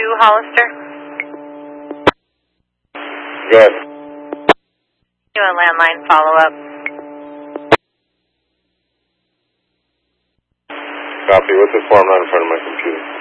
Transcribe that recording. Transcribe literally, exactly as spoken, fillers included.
Hollister? Yes. Do a landline follow-up. Copy. What's the form not in front of my computer?